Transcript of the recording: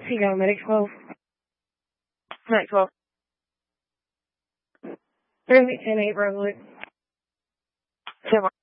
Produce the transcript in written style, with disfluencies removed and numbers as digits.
you got, Medic 12? Medic 12. 3810-8, Resolute. 10